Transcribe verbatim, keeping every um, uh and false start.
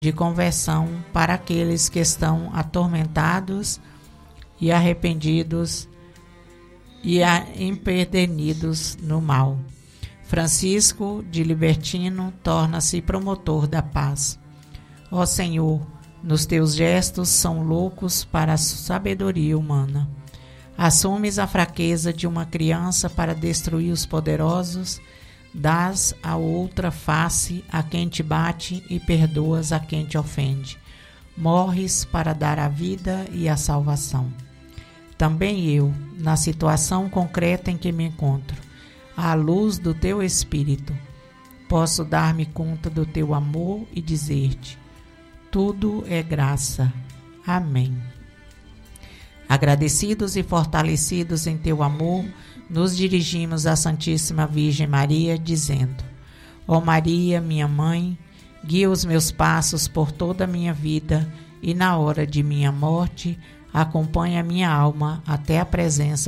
de conversão para aqueles que estão atormentados e arrependidos e empedernidos no mal. Francisco de Libertino torna-se promotor da paz. Ó Senhor, nos teus gestos são loucos para a sabedoria humana. Assumes a fraqueza de uma criança para destruir os poderosos, dás a outra face a quem te bate e perdoas a quem te ofende. Morres para dar a vida e a salvação. Também eu, na situação concreta em que me encontro, à luz do teu Espírito, posso dar-me conta do teu amor e dizer-te: tudo é graça. Amém. Agradecidos e fortalecidos em teu amor, nos dirigimos à Santíssima Virgem Maria, dizendo: ó Maria, minha mãe, guia os meus passos por toda a minha vida e na hora de minha morte, acompanha minha alma até a presença